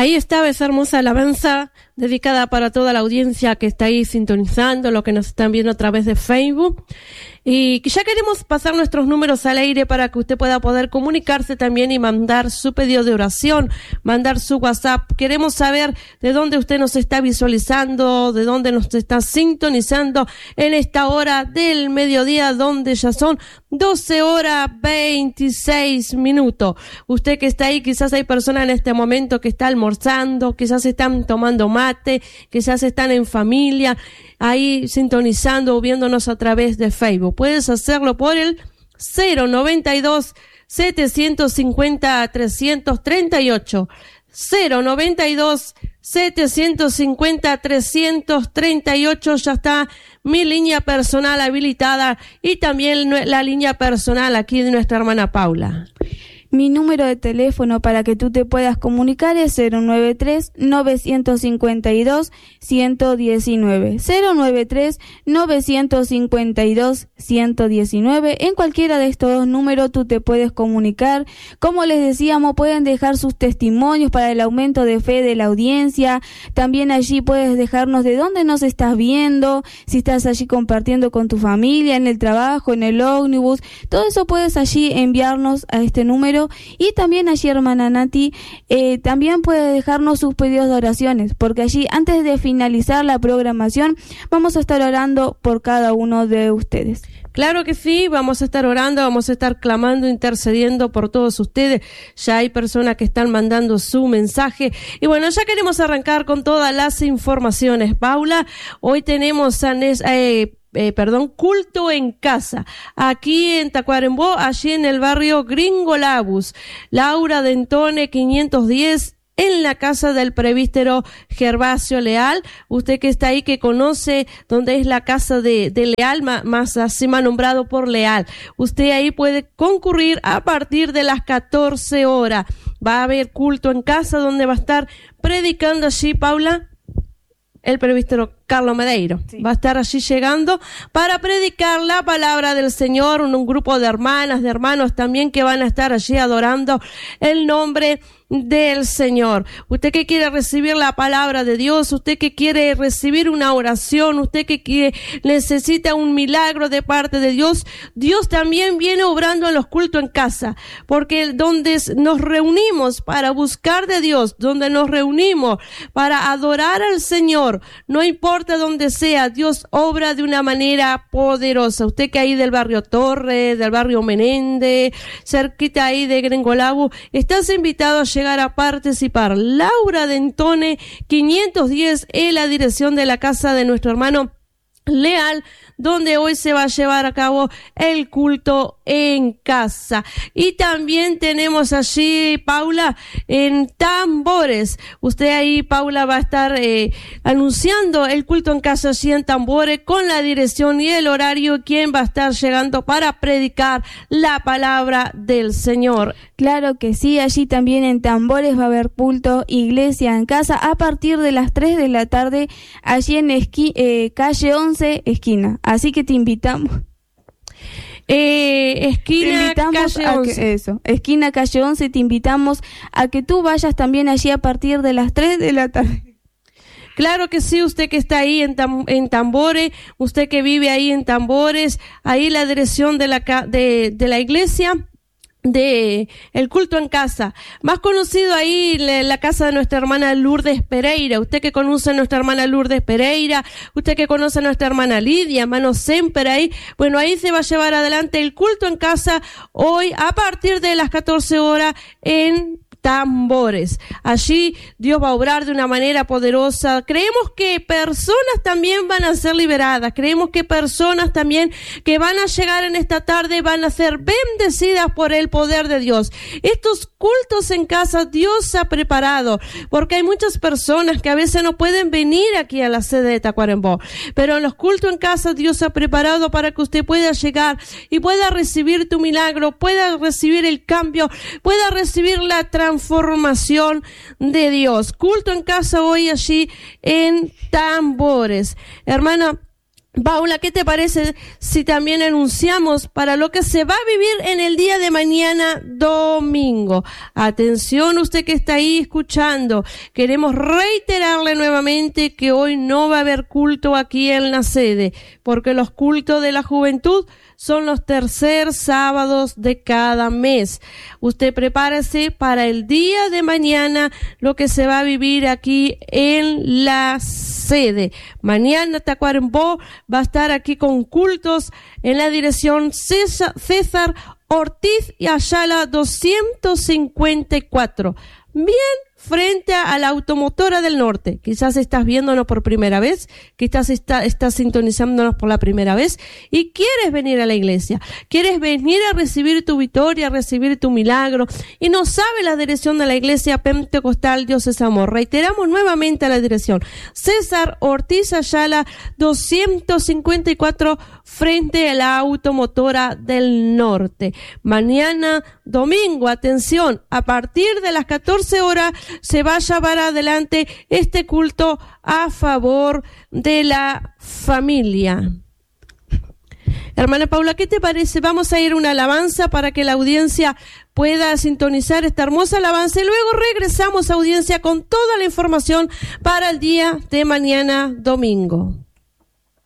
Ahí estaba esa hermosa alabanza dedicada para toda la audiencia que está ahí sintonizando, lo que nos están viendo a través de Facebook. Y que ya queremos pasar nuestros números al aire para que usted pueda poder comunicarse también y mandar su pedido de oración, mandar su WhatsApp. Queremos saber de dónde usted nos está visualizando, de dónde nos está sintonizando en esta hora del mediodía, donde ya son 12:26. Usted que está ahí, quizás hay personas en este momento que está almorzando, quizás están tomando mate, quizás están en familia, ahí sintonizando o viéndonos a través de Facebook. Puedes hacerlo por el 092-750-338. 092-750-338. Ya está mi línea personal habilitada y también la línea personal aquí de nuestra hermana Paula. Mi número de teléfono para que tú te puedas comunicar es 093-952-119. 093-952-119. En cualquiera de estos dos números tú te puedes comunicar. Como les decíamos, pueden dejar sus testimonios para el aumento de fe de la audiencia. También allí puedes dejarnos de dónde nos estás viendo, si estás allí compartiendo con tu familia, en el trabajo, en el ómnibus. Todo eso puedes allí enviarnos a este número. Y también allí, hermana Nati, también puede dejarnos sus pedidos de oraciones, porque allí, antes de finalizar la programación, vamos a estar orando por cada uno de ustedes. Claro que sí, vamos a estar orando, vamos a estar clamando, intercediendo por todos ustedes. Ya hay personas que están mandando su mensaje. Y bueno, ya queremos arrancar con todas las informaciones. Paula, hoy tenemos culto en casa, aquí en Tacuarembó, allí en el barrio Gringo Labus, Laura Dentone 510, en la casa del presbítero Gervasio Leal. Usted que está ahí, que conoce dónde es la casa de Leal, más así nombrado por Leal, usted ahí puede concurrir a partir de las 14 horas. Va a haber culto en casa donde va a estar predicando allí, Paula, el presbítero Carlos Medeiro. Sí. Va a estar allí llegando para predicar la palabra del Señor, un grupo de hermanas, de hermanos también que van a estar allí adorando el nombre del Señor. Usted que quiere recibir la palabra de Dios, usted que quiere recibir una oración, usted que necesita un milagro de parte de Dios, Dios también viene obrando en los cultos en casa, porque donde nos reunimos para buscar de Dios, donde nos reunimos para adorar al Señor, no importa donde sea, Dios obra de una manera poderosa. Usted que ahí del barrio Torre, del barrio Menéndez, cerquita ahí de Grengolabu, estás invitado a llegar a participar. Laura Dentone 510 es la dirección de la casa de nuestro hermano Leal, donde hoy se va a llevar a cabo el culto en casa. Y también tenemos allí, Paula, en Tambores. Usted ahí, Paula, va a estar anunciando el culto en casa allí en Tambores, con la dirección y el horario, quién va a estar llegando para predicar la palabra del Señor. Claro que sí, allí también en Tambores va a haber culto, iglesia en casa, a partir de las 3 de la tarde, allí en calle 11, esquina. Así que te invitamos. Esquina calle 11. Esquina calle 11, te invitamos a que tú vayas también allí a partir de las 3 de la tarde. Claro que sí, usted que está ahí en Tambores, usted que vive ahí en Tambores, ahí la dirección de la iglesia de el culto en casa, más conocido ahí la casa de nuestra hermana Lourdes Pereira. Usted que conoce a nuestra hermana Lourdes Pereira, usted que conoce a nuestra hermana Lidia, hermano Semper ahí, bueno, ahí se va a llevar adelante el culto en casa hoy a partir de las 14 horas en Tambores. Allí Dios va a obrar de una manera poderosa. Creemos que personas también van a ser liberadas. Creemos que personas también que van a llegar en esta tarde van a ser bendecidas por el poder de Dios. Estos cultos en casa Dios ha preparado, porque hay muchas personas que a veces no pueden venir aquí a la sede de Tacuarembó, pero en los cultos en casa Dios ha preparado para que usted pueda llegar y pueda recibir tu milagro, pueda recibir el cambio, pueda recibir la transformación de Dios. Culto en casa hoy allí en Tambores. Hermana, Paula, ¿qué te parece si también anunciamos para lo que se va a vivir en el día de mañana domingo? Atención, usted que está ahí escuchando. Queremos reiterarle nuevamente que hoy no va a haber culto aquí en la sede, porque los cultos de la juventud son los tercer sábados de cada mes. Usted prepárese para el día de mañana, lo que se va a vivir aquí en la sede. Mañana Tacuarembó va a estar aquí con cultos en la dirección César Ortiz y Ayala 254. Bien frente a la Automotora del Norte. Quizás estás viéndonos por primera vez, quizás estás sintonizándonos por la primera vez y quieres venir a la iglesia, quieres venir a recibir tu victoria, a recibir tu milagro y no sabe la dirección de la iglesia pentecostal Dios es Amor. Reiteramos nuevamente la dirección. César Ortiz Ayala 254 frente a la Automotora del Norte. Mañana domingo, atención, a partir de las 14 horas se va a llevar adelante este culto a favor de la familia. Hermana Paula, ¿qué te parece? Vamos a ir a una alabanza para que la audiencia pueda sintonizar esta hermosa alabanza y luego regresamos a audiencia con toda la información para el día de mañana domingo.